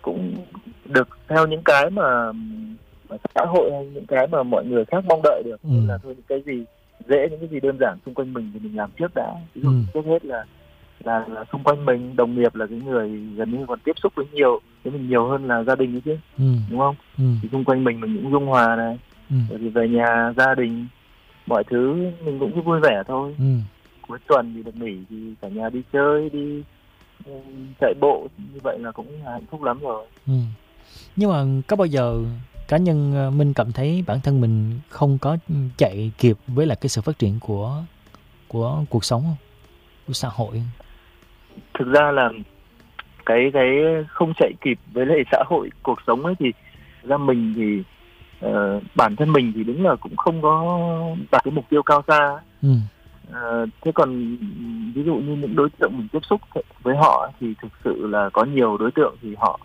cũng được theo những cái mà xã hội hay những cái mà mọi người khác mong đợi được. Nên là thôi, những cái gì dễ, những cái gì đơn giản xung quanh mình thì mình làm trước đã. Ví dụ trước hết là xung quanh mình, đồng nghiệp là cái người gần như còn tiếp xúc với mình nhiều hơn là gia đình ấy chứ, đúng không? Thì xung quanh mình cũng dung hòa này, rồi thì về nhà gia đình mọi thứ mình cũng cứ vui vẻ thôi. Cuối tuần thì được nghỉ thì cả nhà đi chơi, đi chạy bộ, như vậy là cũng hạnh phúc lắm rồi. Nhưng mà có bao giờ cá nhân Minh cảm thấy bản thân mình không có chạy kịp với lại cái sự phát triển của cuộc sống không? Của xã hội? Thực ra là cái không chạy kịp với lại xã hội, cuộc sống ấy, thì ra mình thì bản thân mình thì đúng là cũng không có đặt cái mục tiêu cao xa. Thế còn ví dụ như những đối tượng mình tiếp xúc với họ thì thực sự là có nhiều đối tượng thì họ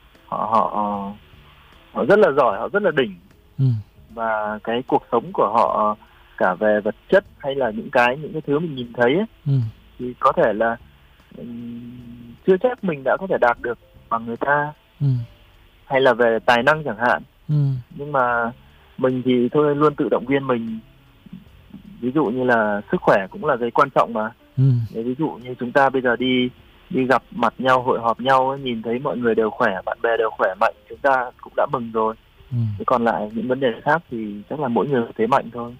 rất là giỏi, họ rất là đỉnh. Và cái cuộc sống của họ cả về vật chất hay là những cái thứ mình nhìn thấy ấy, thì có thể là chưa chắc mình đã có thể đạt được bằng người ta, hay là về tài năng chẳng hạn. Nhưng mà mình thì thôi luôn tự động viên mình. Ví dụ như là sức khỏe cũng là cái quan trọng mà. Ví dụ như chúng ta bây giờ đi gặp mặt nhau, hội họp nhau ấy, nhìn thấy mọi người đều khỏe, bạn bè đều khỏe mạnh, chúng ta cũng đã mừng rồi. Thế còn lại những vấn đề khác thì chắc là mỗi người thế mạnh thôi.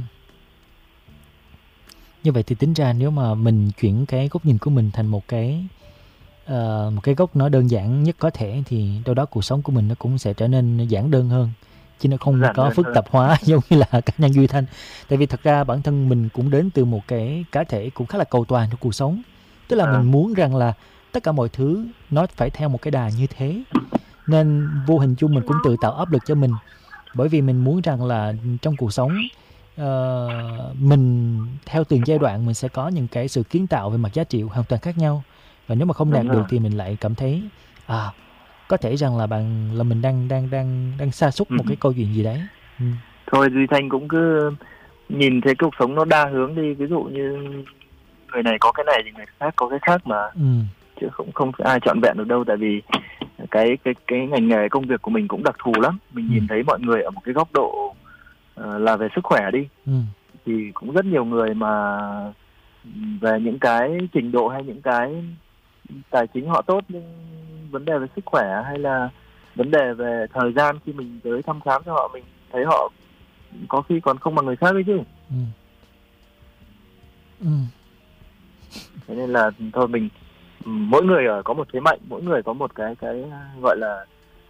Như vậy thì tính ra nếu mà mình chuyển cái góc nhìn của mình thành một cái góc nó đơn giản nhất có thể, thì đâu đó cuộc sống của mình nó cũng sẽ trở nên giản đơn hơn, chứ nó không có phức tạp hóa giống như là cá nhân Duy Thanh. Tại vì thật ra bản thân mình cũng đến từ một cái cá thể cũng khá là cầu toàn trong cuộc sống. Tức là mình muốn rằng là tất cả mọi thứ nó phải theo một cái đà như thế, nên vô hình chung mình cũng tự tạo áp lực cho mình. Bởi vì mình muốn rằng là trong cuộc sống mình theo từng giai đoạn mình sẽ có những cái sự kiến tạo về mặt giá trị hoàn toàn khác nhau. Và nếu mà không đạt được thì mình lại cảm thấy có thể rằng là mình đang sa sút một cái câu chuyện gì đấy. Thôi Duy Thanh cũng cứ nhìn thấy cuộc sống nó đa hướng đi. Ví dụ như người này có cái này thì người khác có cái khác mà. Chứ không ai trọn vẹn được đâu. Tại vì cái ngành nghề công việc của mình cũng đặc thù lắm. Mình nhìn thấy mọi người ở một cái góc độ là về sức khỏe đi, thì cũng rất nhiều người mà về những cái trình độ hay những cái tài chính họ tốt, nhưng vấn đề về sức khỏe hay là vấn đề về thời gian khi mình tới thăm khám cho họ, mình thấy họ có khi còn không bằng người khác ấy chứ. Thế nên là thôi, mình mỗi người có một thế mạnh, mỗi người có một cái gọi là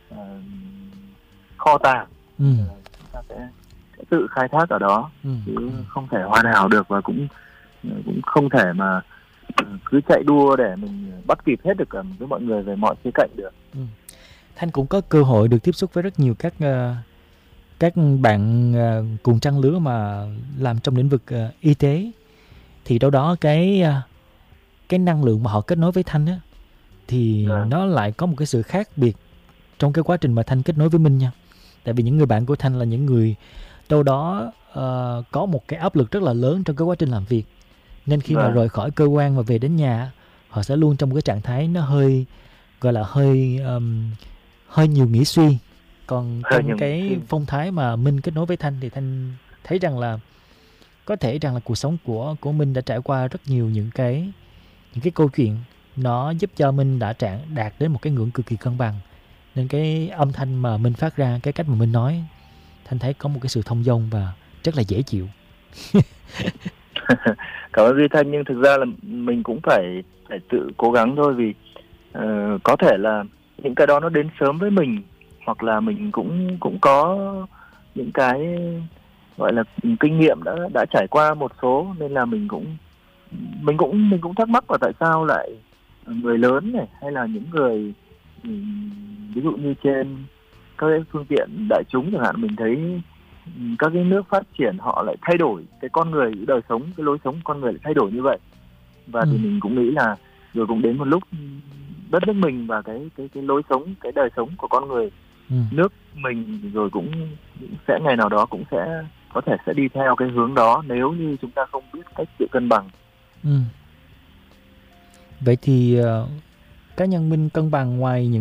kho tàng, chúng ta sẽ tự khai thác ở đó, chứ không thể hoàn hảo được, và cũng không thể mà cứ chạy đua để mình bắt kịp hết được với mọi người về mọi khía cạnh được. Thanh cũng có cơ hội được tiếp xúc với rất nhiều các bạn cùng trang lứa mà làm trong lĩnh vực y tế, thì đâu đó cái năng lượng mà họ kết nối với Thanh á, thì nó lại có một cái sự khác biệt trong cái quá trình mà Thanh kết nối với Minh nha. Tại vì những người bạn của Thanh là những người đâu đó có một cái áp lực rất là lớn trong cái quá trình làm việc, nên khi mà rời khỏi cơ quan và về đến nhà, họ sẽ luôn trong một cái trạng thái nó hơi gọi là hơi nhiều nghĩ suy. Còn trong cái phong thái mà Minh kết nối với Thanh thì Thanh thấy rằng là có thể rằng là cuộc sống của Minh đã trải qua rất nhiều những cái câu chuyện, nó giúp cho Minh đã đạt đến một cái ngưỡng cực kỳ cân bằng. Nên cái âm thanh mà Minh phát ra, cái cách mà Minh nói, Thanh thấy có một cái sự thông dong và rất là dễ chịu. Cảm ơn Duy Thanh, nhưng thực ra là mình cũng phải tự cố gắng thôi, vì có thể là những cái đó nó đến sớm với mình, hoặc là mình cũng có những cái gọi là kinh nghiệm đã trải qua một số, nên là mình cũng thắc mắc là tại sao lại người lớn này, hay là những người ví dụ như trên các cái phương tiện đại chúng chẳng hạn, mình thấy các cái nước phát triển họ lại thay đổi cái con người, cái đời sống, cái lối sống con người lại thay đổi như vậy. Và thì mình cũng nghĩ là rồi cũng đến một lúc đất nước mình và cái lối sống, cái đời sống của con người nước mình rồi cũng sẽ ngày nào đó cũng sẽ có thể sẽ đi theo cái hướng đó, nếu như chúng ta không biết cách tự cân bằng. Vậy thì cá nhân Minh cân bằng ngoài những